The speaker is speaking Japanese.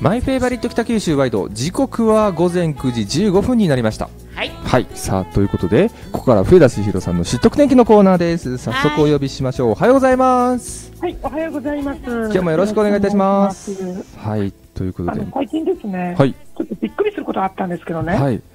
マイフェイバリット北九州ワイド、時刻は午前9時15分になりました。 はい。 はい。さあ、ということで、ここから笛田千尋さんの知得天気のコーナーです。早速お呼びしましょう。おはようございます。 はい、おはようございます。 今日もよろしくお願いいたします。はい。ということで。 最近ですね、 はい。 ちょっとびっくりすることがあったんですけどね。 はい。